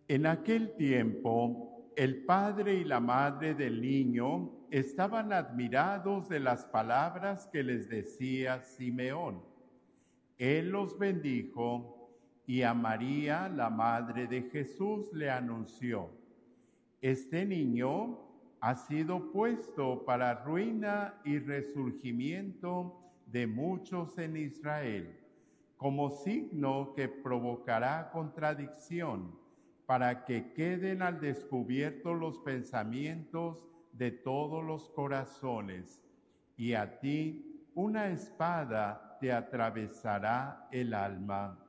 En aquel tiempo, el padre y la madre del niño estaban admirados de las palabras que les decía Simeón. Él los bendijo y a María, la madre de Jesús, le anunció: este niño ha sido puesto para ruina y resurgimiento de muchos en Israel, como signo que provocará contradicción, para que queden al descubierto los pensamientos de todos los corazones. Y a ti una espada te atravesará el alma.